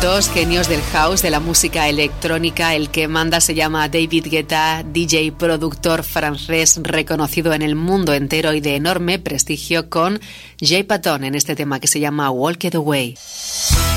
Dos genios del house, de la música electrónica. El que manda se llama David Guetta, DJ productor francés reconocido en el mundo entero y de enorme prestigio, con Jay Patton en este tema que se llama Walk It Away.